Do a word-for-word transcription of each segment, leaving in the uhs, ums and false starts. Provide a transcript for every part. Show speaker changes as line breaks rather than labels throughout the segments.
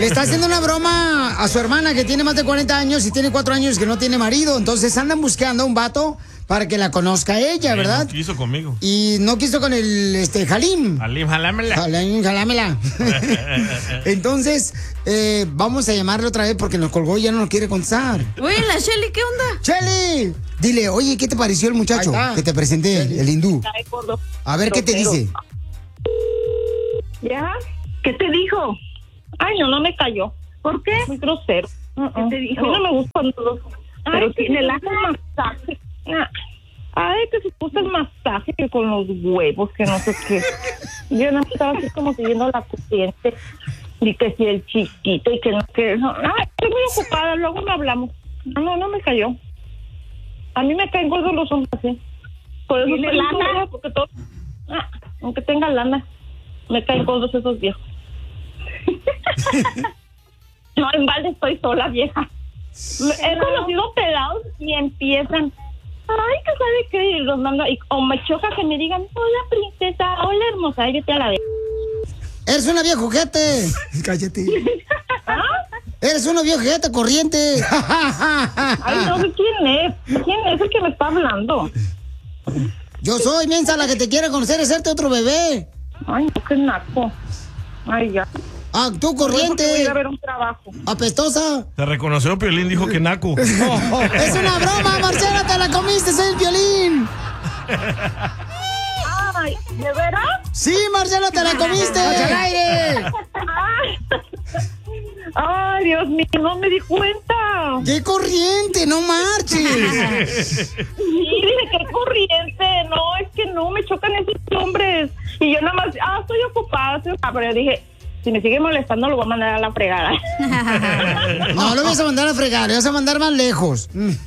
Le está haciendo una broma a su hermana que tiene más de cuarenta años y tiene cuatro años que no tiene marido. Entonces andan buscando un vato para que la conozca ella, ¿verdad?
No quiso conmigo.
Y no quiso con el este Halim.
Halim, jalámela.
Halim, jalámela. Entonces, eh, vamos a llamarle otra vez porque nos colgó y ya no nos quiere contestar.
Oye, la Shelly, ¿qué onda?
¡Shelly! Dile, oye, ¿qué te pareció el muchacho que te presenté, el hindú? A ver, ¿qué te dice?
¿Ya? ¿Qué te dijo? Ay, no, no me cayó. ¿Por qué? Muy grosero. Uh-uh. ¿Qué te dijo? A mí no me gustan todos. Pero Ay, tiene el masaje. Ay, que se puso el masaje que con los huevos, que no sé qué. Yo no estaba así como siguiendo la corriente. Y que si el chiquito y que no que no. Ay, estoy muy ocupada, luego no hablamos. No, no, no me cayó. A mí me caen gordos los hombres así. Por eso estoy lana, porque todo, ah, aunque tenga lana, me caen gordos esos viejos. No, en balde estoy sola, vieja. He conocido pelados y empiezan, ay, que sabe qué, y los mando, y, o me choca que me digan, hola princesa, hola hermosa, yo te a la vez.
Eres una vieja ojete. Cállate.
¿Ah?
Eres una vieja ojete corriente.
Ay, no sé quién es. ¿Quién es el que me está hablando?
Yo soy, mensa, la que te quiere conocer, es hacerte otro bebé.
Ay, no, qué naco. Ay, ya.
Ah, tú corriente.
Voy a ir a ver un trabajo.
Apestosa.
Te reconoció Piolín, dijo que naco.
Es una broma, Marcela, te la comiste, soy el Piolín.
Ay, ¿de veras?
Sí, Marcela, te la comiste. ¡Al aire!
Ay, Dios mío, no me di cuenta.
¡Qué corriente! ¡No marches!
Sí, dije, qué corriente. No, es que no, me chocan esos hombres. Y yo nada más, ah, estoy ocupada. Estoy... Ah, pero yo dije, si me sigue molestando, lo voy a mandar a la fregada.
No, lo vas a mandar a fregar, lo vas a mandar más lejos.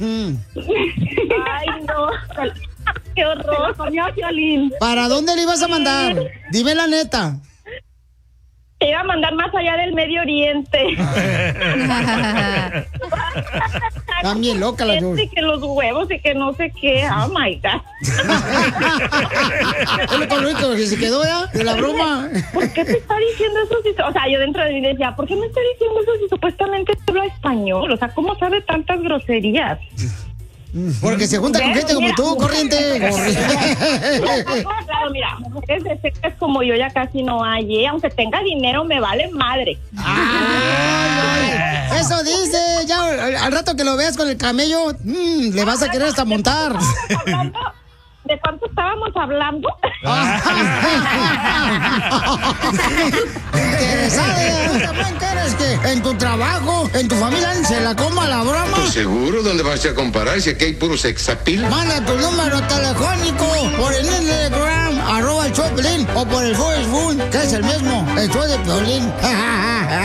Ay, no. Qué horror, coño, Violín.
¿Para dónde le ibas a mandar? Dime la neta.
Te iba a mandar más allá del Medio Oriente.
También loca la
dos. Y que los huevos y que no sé qué. Oh my God.
Es lo único que se quedó ya de la broma.
¿Por qué te está diciendo eso? Si, o sea, yo dentro de mí decía, ¿por qué me está diciendo eso si supuestamente habla español? O sea, ¿cómo sabe tantas groserías?
Porque se junta con gente como tú, corriente.
Claro, mira, mujeres de secas como yo ya casi no hay, ¿eh? Aunque tenga dinero me vale madre.
Ay, eso dice, ya al rato que lo veas con el camello, mmm, le vas a querer hasta montar.
¿De cuánto estábamos hablando?
Interesada. ¿También quieres que en tu trabajo, en tu familia, se la coma la broma?
Pues seguro, ¿dónde vas a comparar si aquí hay puro sexapil?
Manda tu número telefónico por el Instagram, arroba el show de Piolín, o por el Facebook, que es el mismo, el show de Piolín.